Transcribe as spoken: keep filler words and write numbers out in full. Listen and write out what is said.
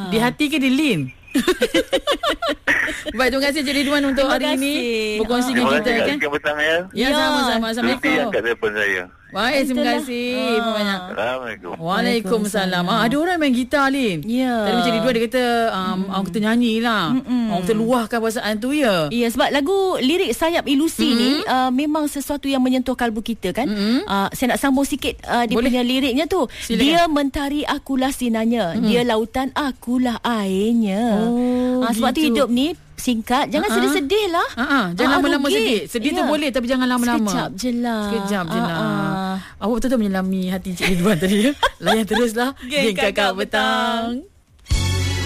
Di hati ke di lin? Baik, terima kasih Cik Ridwan untuk Terima hari kasih. ini berkongsi dengan kita kan. Terima kasih ya. Ya, sama-sama. Assalamualaikum. Nanti angkat telefon saya. Baik, terima kasih. Ah. Banyak. Assalamualaikum. Waalaikumsalam. Ah, ada orang main gitar, Lin. Ya. Tadi macam Ridwan dia kata um, orang kita nyanyi lah. Mm-mm. Orang kita luahkan perasaan tu ya. Ya, sebab lagu lirik Sayap Ilusi Mm-hmm. ni uh, memang sesuatu yang menyentuh kalbu kita kan. Mm-hmm. Uh, saya nak sambung sikit uh, dia Boleh. punya liriknya tu. Silakan. Dia mentari, akulah sinarnya. Mm-hmm. Dia lautan, akulah airnya. Oh, uh, sebab tu gitu. hidup ni singkat. Jangan Ah, ah. sedih-sedih lah. Ha ah, jangan Ah, lama-lama rugi. sedih. Sedih tu Ya. boleh tapi jangan lama-lama. Sekejap je lah. Sekejap je Ah, lah. ah. Awak betul-betul menyelami hati Cik Ridwan tadi ya. Layan teruslah Geng Geng Kakak Kakak Petang. Petang.